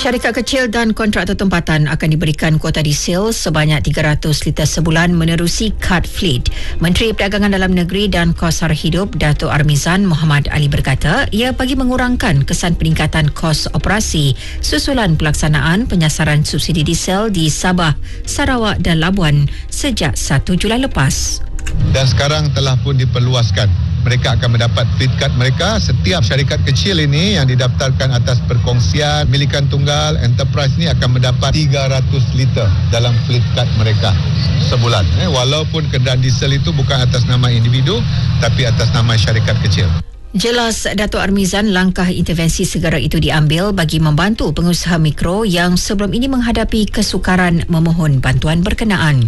Syarikat kecil dan kontraktor tempatan akan diberikan kuota diesel sebanyak 300 liter sebulan menerusi kad fleet. Menteri Perdagangan Dalam Negeri dan Kos Sara Hidup Dato' Armizan Muhammad Ali berkata ia bagi mengurangkan kesan peningkatan kos operasi susulan pelaksanaan penyasaran subsidi diesel di Sabah, Sarawak dan Labuan sejak 1 Julai lepas. Dan sekarang telah pun diperluaskan. Mereka akan mendapat fleet card mereka. Setiap syarikat kecil ini yang didaftarkan atas perkongsian milikan tunggal enterprise ini akan mendapat 300 liter dalam fleet card mereka sebulan. Walaupun kenderaan diesel itu bukan atas nama individu tapi atas nama syarikat kecil. Jelas Dato' Armizan langkah intervensi segera itu diambil bagi membantu pengusaha mikro yang sebelum ini menghadapi kesukaran memohon bantuan berkenaan.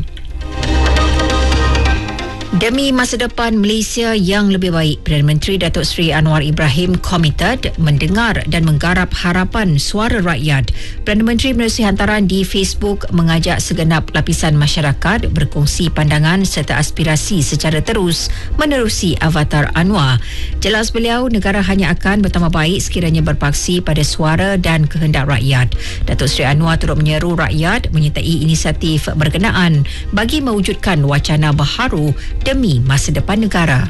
Demi masa depan Malaysia yang lebih baik, Perdana Menteri Datuk Seri Anwar Ibrahim komited mendengar dan menggarap harapan suara rakyat. Perdana Menteri menerusi hantaran di Facebook mengajak segenap lapisan masyarakat berkongsi pandangan serta aspirasi secara terus menerusi avatar Anwar. Jelas beliau, negara hanya akan bertambah baik sekiranya berpaksi pada suara dan kehendak rakyat. Datuk Seri Anwar turut menyeru rakyat menyertai inisiatif berkenaan bagi mewujudkan wacana baharu demi masa depan negara.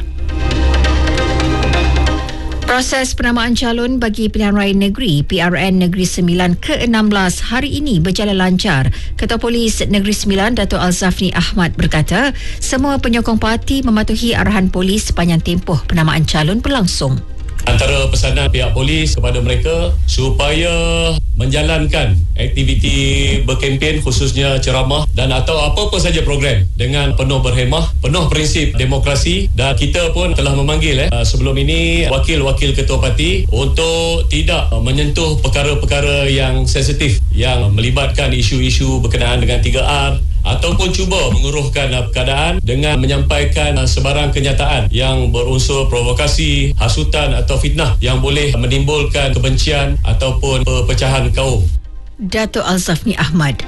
Proses penamaan calon bagi pilihan raya negeri PRN Negeri Sembilan ke-16 hari ini berjalan lancar. Ketua Polis Negeri Sembilan Dato' Alzafni Ahmad berkata, semua penyokong parti mematuhi arahan polis sepanjang tempoh penamaan calon berlangsung. Antara pesanan pihak polis kepada mereka supaya menjalankan aktiviti berkempen khususnya ceramah dan atau apa-apa saja program dengan penuh berhemah, penuh prinsip demokrasi, dan kita pun telah memanggil sebelum ini wakil-wakil ketua parti untuk tidak menyentuh perkara-perkara yang sensitif yang melibatkan isu-isu berkenaan dengan 3R ataupun cuba menguruhkan keadaan dengan menyampaikan sebarang kenyataan yang berunsur provokasi, hasutan atau fitnah yang boleh menimbulkan kebencian ataupun perpecahan kaum. Dato' Alzafni Ahmad.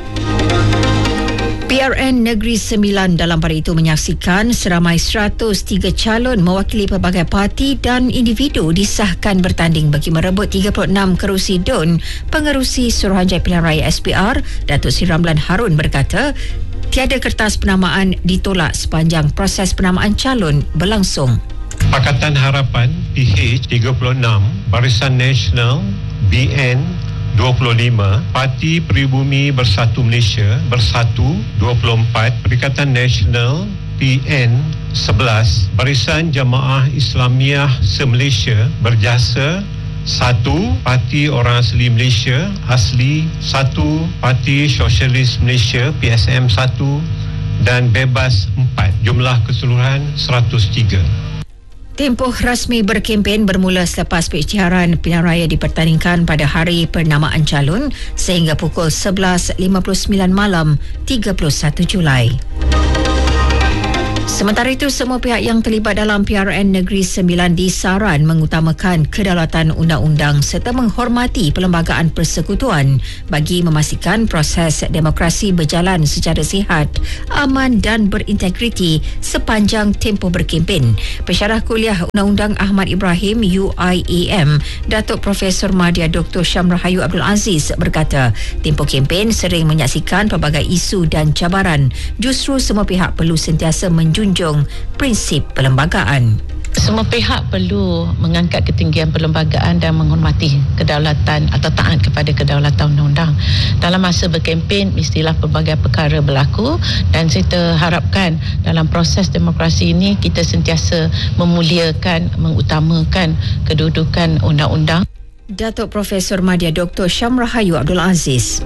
PRN Negeri Sembilan dalam pada itu menyaksikan seramai 103 calon mewakili pelbagai parti dan individu disahkan bertanding bagi merebut 36 kerusi DUN. Pengerusi Suruhanjaya Pilihan Raya SPR, Datuk Seri Ramlan Harun berkata, tiada kertas penamaan ditolak sepanjang proses penamaan calon berlangsung. Pakatan Harapan PH 36, Barisan Nasional BN 25, Parti Peribumi Bersatu Malaysia Bersatu 24, Perikatan Nasional PN 11, Barisan Jamaah Islamiah Se-Malaysia Berjasa 1, Parti Orang Asli Malaysia Asli 1, Parti Sosialis Malaysia PSM 1 dan Bebas 4. Jumlah keseluruhan 103. Tempoh rasmi berkempen bermula selepas pengisytiharan pilihan raya dipertandingkan pada hari penamaan calon sehingga pukul 11.59 malam 31 Julai. Sementara itu, semua pihak yang terlibat dalam PRN Negeri Sembilan disaran mengutamakan kedaulatan undang-undang serta menghormati perlembagaan persekutuan bagi memastikan proses demokrasi berjalan secara sihat, aman dan berintegriti sepanjang tempoh berkempen. Pensyarah Kuliah Undang-Undang Ahmad Ibrahim UIAM, Datuk Profesor Madya Dr. Syamrahayu Abdul Aziz berkata, tempoh kempen sering menyaksikan pelbagai isu dan cabaran. Justru semua pihak perlu sentiasa menjunjung prinsip perlembagaan. Semua pihak perlu mengangkat ketinggian perlembagaan dan menghormati kedaulatan atau taat kepada kedaulatan undang-undang. Dalam masa berkempen, mestilah pelbagai perkara berlaku dan kita harapkan dalam proses demokrasi ini kita sentiasa memuliakan, mengutamakan kedudukan undang-undang. Datuk Profesor Madya Dr. Syamrahayu Abdul Aziz.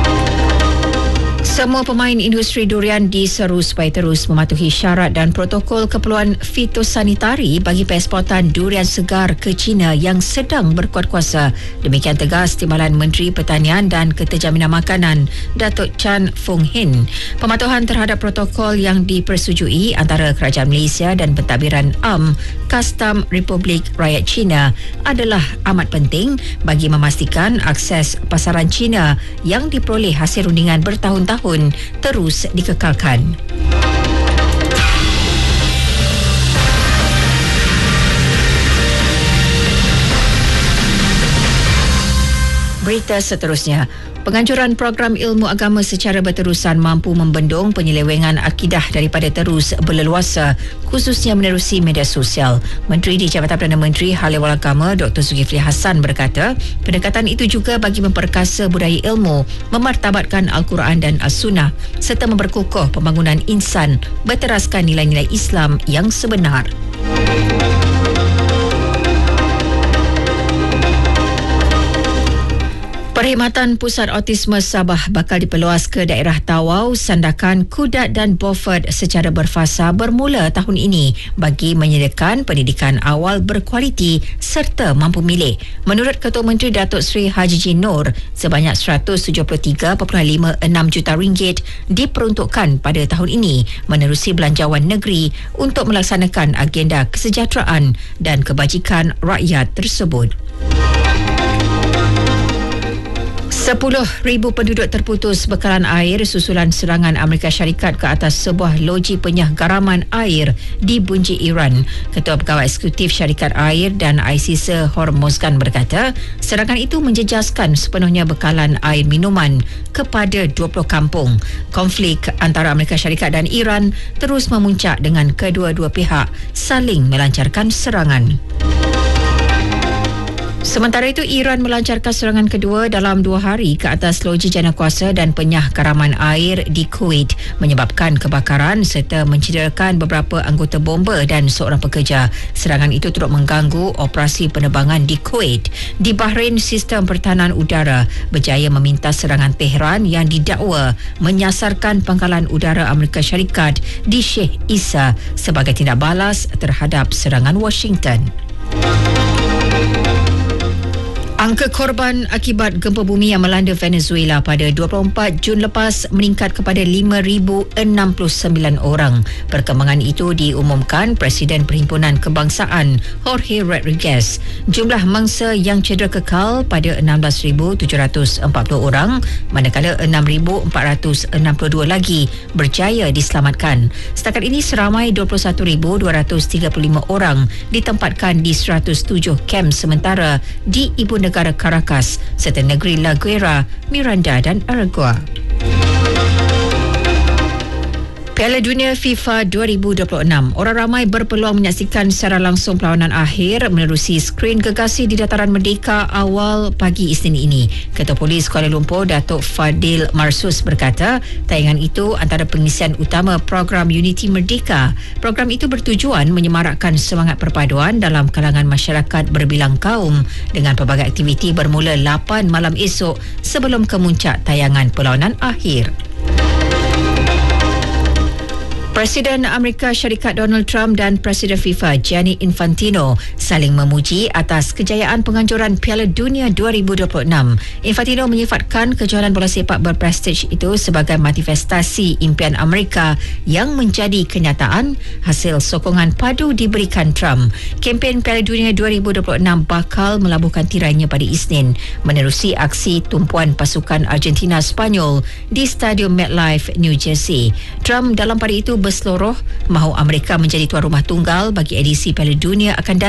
Semua pemain industri durian diseru supaya terus mematuhi syarat dan protokol keperluan fitosanitari bagi pengeksportan durian segar ke China yang sedang berkuat kuasa. Demikian tegas Timbalan Menteri Pertanian dan Keterjaminan Makanan, Datuk Chan Fung Hin. Pematuhan terhadap protokol yang dipersetujui antara Kerajaan Malaysia dan Pentadbiran Kastam Republik Rakyat China adalah amat penting bagi memastikan akses pasaran China yang diperoleh hasil rundingan bertahun-tahun terus dikekalkan. Berita seterusnya. Penganjuran program ilmu agama secara berterusan mampu membendung penyelewengan akidah daripada terus berleluasa, khususnya menerusi media sosial. Menteri di Jabatan Perdana Menteri Hal Ehwal Agama Dr. Zulkifli Hassan berkata, pendekatan itu juga bagi memperkasa budaya ilmu, memartabatkan Al-Quran dan As-Sunnah serta memperkukuh pembangunan insan berteraskan nilai-nilai Islam yang sebenar. Perkhidmatan Pusat Autisme Sabah bakal diperluas ke daerah Tawau, Sandakan, Kudat dan Beaufort secara berfasa bermula tahun ini bagi menyediakan pendidikan awal berkualiti serta mampu milik. Menurut Ketua Menteri Datuk Seri Haji Jin Noor, sebanyak 173.56 juta ringgit diperuntukkan pada tahun ini menerusi belanjawan negeri untuk melaksanakan agenda kesejahteraan dan kebajikan rakyat tersebut. 10,000 penduduk terputus bekalan air susulan serangan Amerika Syarikat ke atas sebuah loji penyah garaman air di Bunji, Iran. Ketua Pegawai Eksekutif Syarikat Air dan ICISA Hormozgan berkata, serangan itu menjejaskan sepenuhnya bekalan air minuman kepada 20 kampung. Konflik antara Amerika Syarikat dan Iran terus memuncak dengan kedua-dua pihak saling melancarkan serangan. Sementara itu, Iran melancarkan serangan kedua dalam 2 hari ke atas loji janakuasa dan penyah garaman air di Kuwait menyebabkan kebakaran serta mencederakan beberapa anggota bomba dan seorang pekerja. Serangan itu turut mengganggu operasi penerbangan di Kuwait. Di Bahrain, sistem pertahanan udara berjaya memintas serangan Tehran yang didakwa menyasarkan pangkalan udara Amerika Syarikat di Sheikh Isa sebagai tindak balas terhadap serangan Washington. Angka korban akibat gempa bumi yang melanda Venezuela pada 24 Jun lepas meningkat kepada 5,069 orang. Perkembangan itu diumumkan Presiden Perhimpunan Kebangsaan Jorge Rodriguez. Jumlah mangsa yang cedera kekal pada 16,740 orang, manakala 6,462 lagi berjaya diselamatkan. Setakat ini seramai 21,235 orang ditempatkan di 107 kem sementara di Ibu Negara Caracas serta negeri La Guaira, Miranda dan Aragua. Piala Dunia FIFA 2026. Orang ramai berpeluang menyaksikan secara langsung perlawanan akhir menerusi skrin gegasi di Dataran Merdeka awal pagi Isnin ini. Ketua Polis Kuala Lumpur, Datuk Fadil Marsus berkata, tayangan itu antara pengisian utama program Unity Merdeka. Program itu bertujuan menyemarakkan semangat perpaduan dalam kalangan masyarakat berbilang kaum dengan pelbagai aktiviti bermula 8 malam esok sebelum kemuncak tayangan perlawanan akhir. Presiden Amerika Syarikat Donald Trump dan Presiden FIFA Gianni Infantino saling memuji atas kejayaan penganjuran Piala Dunia 2026. Infantino menyifatkan kejohanan bola sepak berprestij itu sebagai manifestasi impian Amerika yang menjadi kenyataan hasil sokongan padu diberikan Trump. Kempen Piala Dunia 2026 bakal melabuhkan tirainya pada Isnin menerusi aksi tumpuan pasukan Argentina Spanyol di Stadium MetLife, New Jersey. Trump dalam pada itu berseluruh mahu Amerika menjadi tuan rumah tunggal bagi edisi Piala Dunia akan datang